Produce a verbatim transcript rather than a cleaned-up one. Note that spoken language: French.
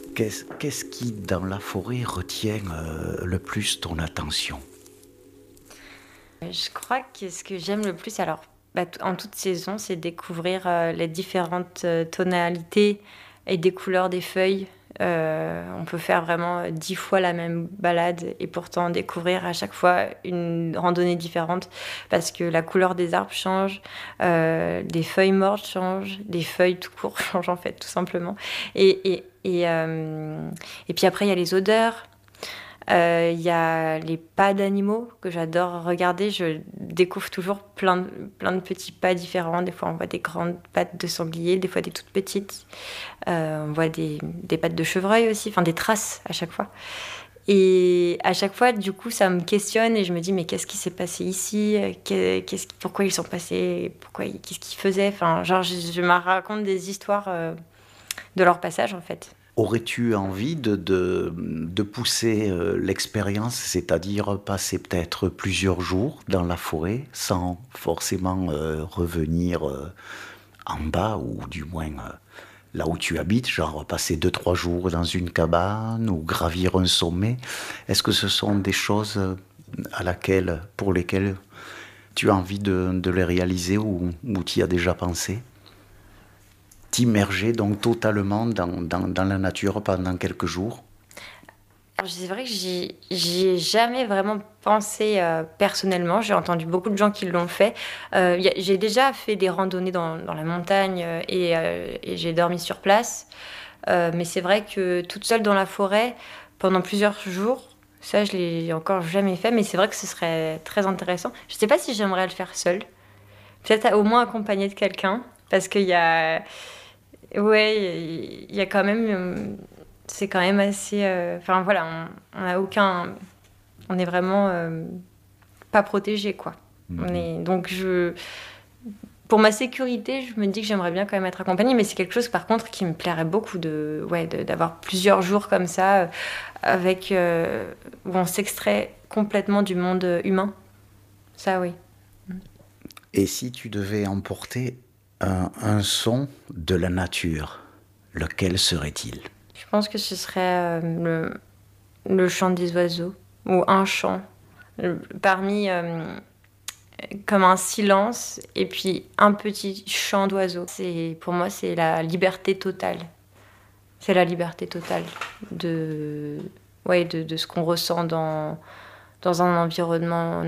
Qu'est-ce qu'est-ce qui, dans la forêt, retient, heu, le plus ton attention? Je crois que ce que j'aime le plus, alors, bah, t en toute saison, c'est découvrir, heu, les différentes, heu, tonalités et des couleurs des feuilles. Heu, on peut faire vraiment, heu, dix fois la même balade et pourtant découvrir à chaque fois une randonnée différente parce que la couleur des arbres change, heu, les feuilles mortes changent, les feuilles tout court changent, en fait, tout simplement et et et hem et puis après, il y a les odeurs. Heu, il y a les pas d'animaux que j'adore regarder. Je découvre toujours plein de plein de petits pas différents. Des fois, on voit des grandes pattes de sanglier, des fois des toutes petites. Heu, on voit des des pattes de chevreuil aussi, enfin des traces à chaque fois et à chaque fois, du coup, ça me questionne et je me dis: «Mais qu'est-ce qui s'est passé ici? Heu, qu'est qu'est-ce qui pourquoi ils sont passés? Pourquoi ils qu'est-ce qu'ils faisaient?» Enfin, genre, je je me raconte des histoires, heu, de leur passage, en fait. Aurais-tu envie de de, mmh, de pousser, heu, l'expérience, c'est-à-dire passer peut-être plusieurs jours dans la forêt sans forcément, heu, revenir, heu, en bas ou du moins, heu, là où tu habites, genre passer deux trois jours dans une cabane ou gravir un sommet? Est-ce que ce sont des choses, heu, à laquelle pour lesquelles tu as envie de de les réaliser ou ou tu y as déjà pensé? T'immerger donc totalement dans dans dans la nature pendant quelques jours? Alors, c'est vrai que j'y j'y ai jamais vraiment pensé, heu, personnellement. J'ai entendu beaucoup de gens qui l'ont fait. Heu, il y a j'ai déjà fait des randonnées dans dans la montagne, heu et heu et j'ai dormi sur place. Heu, mais c'est vrai que toute seule dans la forêt, pendant plusieurs jours, ça, je l'ai encore jamais fait, mais c'est vrai que ce serait très intéressant. Je sais pas si j'aimerais le faire seule. Peut-être au moins accompagnée de quelqu'un, parce qu'il y a ouais, il y a quand même, hem, c'est quand même assez, heu, enfin voilà, on on a aucun on est vraiment, hem, pas protégés, quoi. Mmh On mh. est donc je pour ma sécurité, je me dis que j'aimerais bien quand même être accompagnée, mais c'est quelque chose par contre qui me plairait beaucoup de ouais, de d'avoir plusieurs jours comme ça, heu, avec, heu, où on s'extrait complètement du monde, heu, humain. Ça oui. Mmh. Et si tu devais emporter un un son de la nature, lequel serait-il? Je pense que ce serait, hem, le le chant des oiseaux ou un chant, heu, parmi, hem, comme un silence et puis un petit chant d'oiseau. C'est pour moi, c'est la liberté totale. C'est la liberté totale de ouais, de de ce qu'on ressent dans dans un environnement